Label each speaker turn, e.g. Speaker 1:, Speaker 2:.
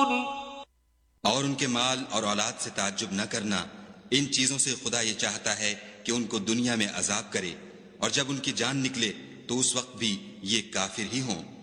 Speaker 1: और उनके माल और औलाद से ताज्जुब न करना, इन चीजों से खुदा ये चाहता है कि उनको दुनिया में अजाब करे, और जब उनकी जान निकले तो उस वक्त भी ये काफिर ही हों।